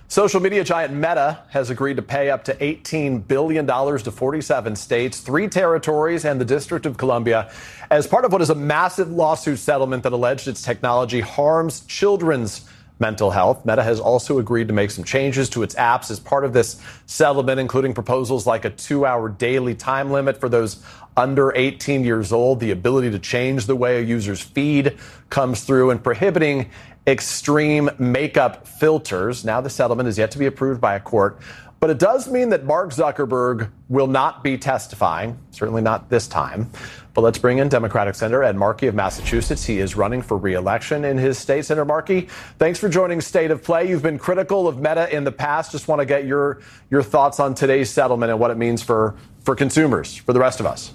Social media giant Meta has agreed to pay up to $18 billion to 47 states, 3 territories, and the District of Columbia as part of what is a massive lawsuit settlement that alleged its technology harms children's mental health. Meta has also agreed to make some changes to its apps as part of this settlement, including proposals like a 2-hour daily time limit for those under 18 years old, the ability to change the way a user's feed comes through, and prohibiting extreme makeup filters. Now the settlement is yet to be approved by a court, but it does mean that Mark Zuckerberg will not be testifying, certainly not this time. But let's bring in Democratic Senator Ed Markey of Massachusetts. He is running for re-election in his state. Senator Markey, thanks for joining State of Play. You've been critical of Meta in the past. Just want to get your thoughts on today's settlement and what it means for consumers, for the rest of us.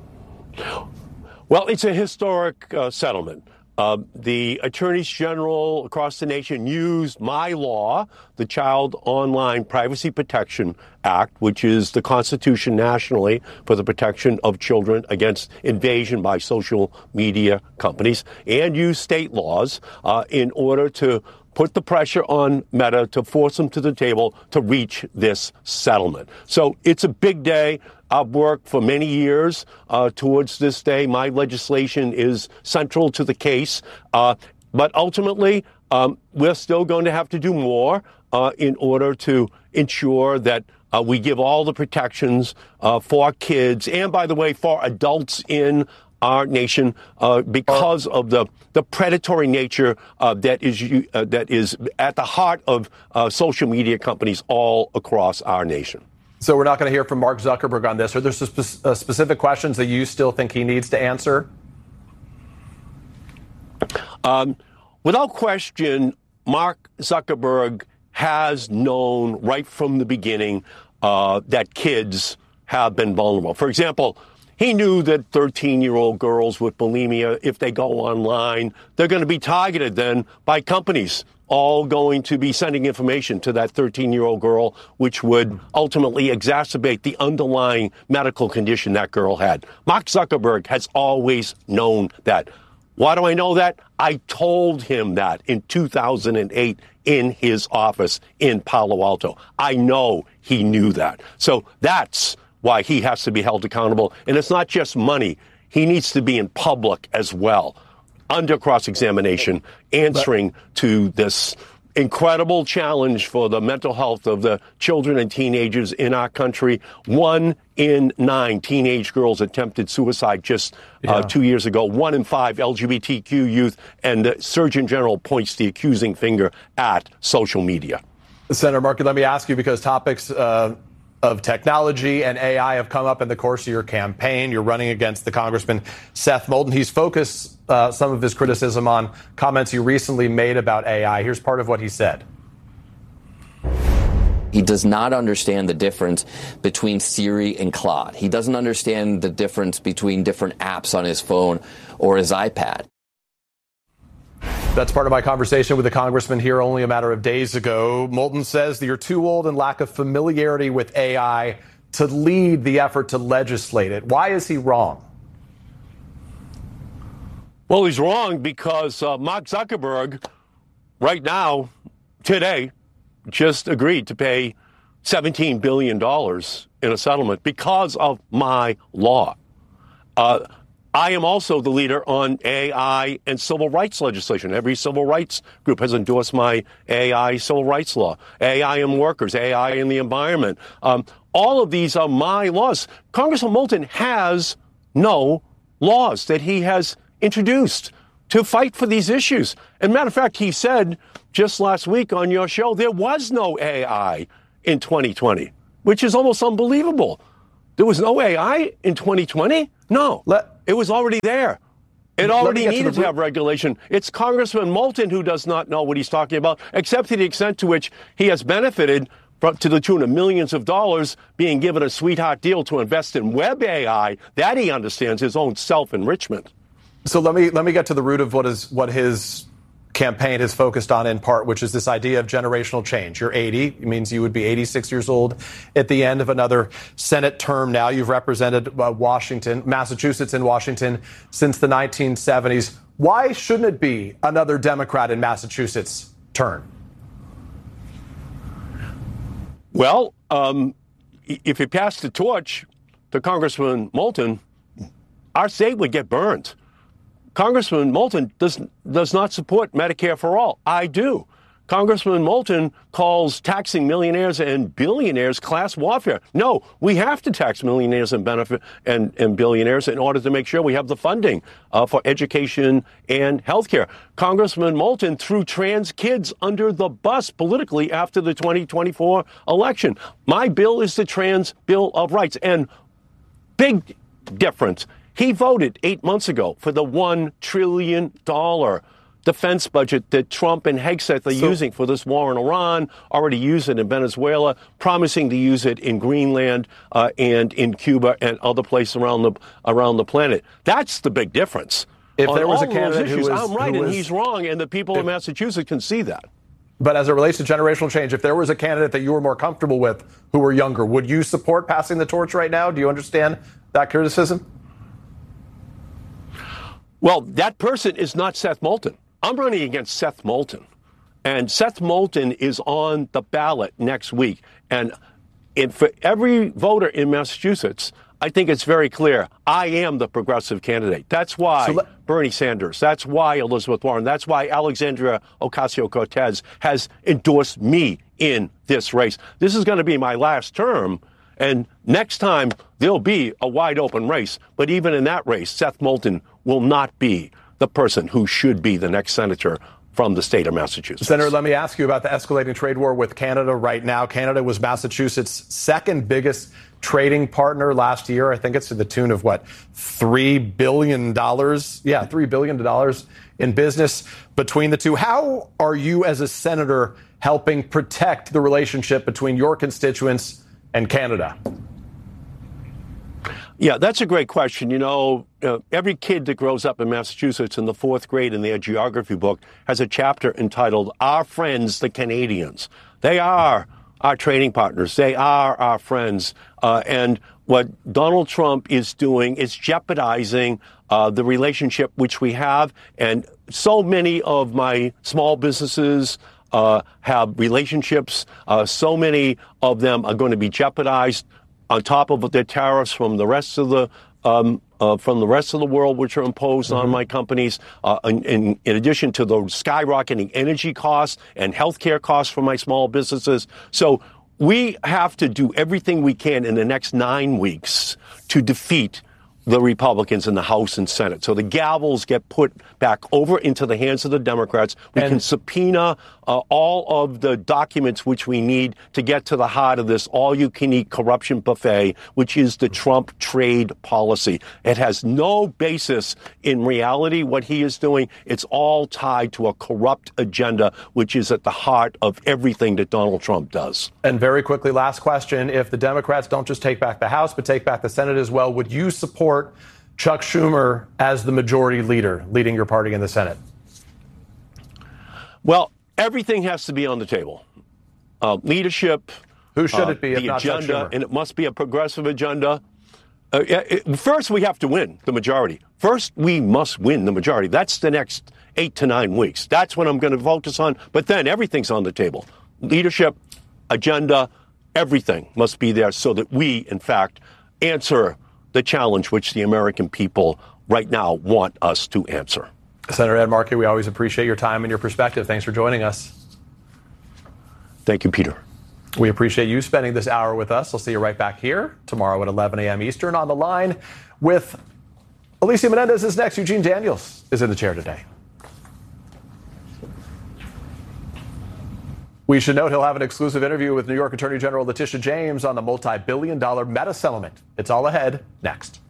Well, it's a historic settlement. The attorneys general across the nation used my law, the Child Online Privacy Protection Act, which is the Constitution nationally for the protection of children against invasion by social media companies, and used state laws in order to put the pressure on Meta to force them to the table to reach this settlement. So it's a big day. I've worked for many years towards this day. My legislation is central to the case. But ultimately, we're still going to have to do more in order to ensure that we give all the protections for kids and, by the way, for adults in our nation because of the predatory nature that is at the heart of social media companies all across our nation. So we're not going to hear from Mark Zuckerberg on this. Are there specific questions that you still think he needs to answer? Without question, Mark Zuckerberg has known right from the beginning that kids have been vulnerable. For example, he knew that 13-year-old girls with bulimia, if they go online, they're going to be targeted then by companies, all going to be sending information to that 13-year-old girl, which would ultimately exacerbate the underlying medical condition that girl had. Mark Zuckerberg has always known that. Why do I know that? I told him that in 2008 in his office in Palo Alto. I know he knew that. So that's why he has to be held accountable. And it's not just money. He needs to be in public as well, under cross-examination, answering to this incredible challenge for the mental health of the children and teenagers in our country. 1 in 9 teenage girls attempted suicide just 2 years ago. 1 in 5 LGBTQ youth, and the Surgeon General points the accusing finger at social media. Senator Markey, let me ask you, because topics of technology and AI have come up in the course of your campaign. You're running against the Congressman Seth Moulton. He's focused some of his criticism on comments you recently made about AI. Here's part of what he said. He does not understand the difference between Siri and Claude. He doesn't understand the difference between different apps on his phone or his iPad. That's part of my conversation with the congressman here only a matter of days ago. Moulton says that you're too old and lack of familiarity with AI to lead the effort to legislate it. Why is he wrong? Well, he's wrong because Mark Zuckerberg, right now, today, just agreed to pay $17 billion in a settlement because of my law. I am also the leader on AI and civil rights legislation. Every civil rights group has endorsed my AI civil rights law, AI in workers, AI in the environment. All of these are my laws. Congressman Moulton has no laws that he has introduced to fight for these issues. As a matter of fact, he said just last week on your show, there was no AI in 2020, which is almost unbelievable. There was no AI in 2020? No. It was already there. It already needed to have regulation. It's Congressman Moulton who does not know what he's talking about, except to the extent to which he has benefited to the tune of millions of dollars, being given a sweetheart deal to invest in web AI. That he understands, his own self-enrichment. So let me get to the root of what his campaign has focused on in part, which is this idea of generational change. You're 80. It means you would be 86 years old at the end of another Senate term now. You've represented Massachusetts and Washington since the 1970s. Why shouldn't it be another Democrat in Massachusetts' turn? Well, if you pass the torch to Congressman Moulton, our state would get burned. Congressman Moulton does not support Medicare for all. I do. Congressman Moulton calls taxing millionaires and billionaires class warfare. No, we have to tax millionaires and billionaires in order to make sure we have the funding for education and health care. Congressman Moulton threw trans kids under the bus politically after the 2024 election. My bill is the Trans Bill of Rights. And big difference. He voted 8 months ago for the $1 trillion defense budget that Trump and Hegseth are using for this war in Iran, already use it in Venezuela, promising to use it in Greenland and in Cuba and other places around the planet. That's the big difference. If there was a candidate who was, I'm right and he's wrong, and the people of Massachusetts can see that. But as it relates to generational change, if there was a candidate that you were more comfortable with who were younger, would you support passing the torch right now? Do you understand that criticism? Well, that person is not Seth Moulton. I'm running against Seth Moulton, and Seth Moulton is on the ballot next week. And for every voter in Massachusetts, I think it's very clear I am the progressive candidate. That's why Bernie Sanders, that's why Elizabeth Warren, that's why Alexandria Ocasio-Cortez has endorsed me in this race. This is going to be my last term, and next time there'll be a wide open race. But even in that race, Seth Moulton will not be the person who should be the next senator from the state of Massachusetts. Senator, let me ask you about the escalating trade war with Canada right now. Canada was Massachusetts' second biggest trading partner last year. I think it's to the tune of, $3 billion? Yeah, $3 billion in business between the two. How are you as a senator helping protect the relationship between your constituents and Canada? Yeah, that's a great question. Every kid that grows up in Massachusetts in the fourth grade in their geography book has a chapter entitled Our Friends, the Canadians. They are our trading partners. They are our friends. And what Donald Trump is doing is jeopardizing the relationship which we have. And so many of my small businesses have relationships. So many of them are going to be jeopardized on top of their tariffs from the rest of the world, which are imposed on my companies, in addition to the skyrocketing energy costs and healthcare costs for my small businesses. So we have to do everything we can in the next 9 weeks to defeat the Republicans in the House and Senate. So the gavels get put back over into the hands of the Democrats. We can subpoena all of the documents which we need to get to the heart of this all-you-can-eat corruption buffet, which is the Trump trade policy. It has no basis in reality, what he is doing. It's all tied to a corrupt agenda, which is at the heart of everything that Donald Trump does. And very quickly, last question. If the Democrats don't just take back the House, but take back the Senate as well, would you support Chuck Schumer as the majority leader, leading your party in the Senate? Well, everything has to be on the table. Leadership. Who should it be if the not agenda, Chuck Schumer? And it must be a progressive agenda. First, we have to win the majority. First, we must win the majority. That's the next 8 to 9 weeks. That's what I'm going to focus on. But then everything's on the table. Leadership, agenda, everything must be there so that we, in fact, answer the challenge which the American people right now want us to answer. Senator Ed Markey, we always appreciate your time and your perspective. Thanks for joining us. Thank you, Peter. We appreciate you spending this hour with us. I'll see you right back here tomorrow at 11 a.m. Eastern. On the line with Alicia Menendez is next. Eugene Daniels is in the chair today. We should note he'll have an exclusive interview with New York Attorney General Letitia James on the multi-billion-dollar Meta settlement. It's all ahead next.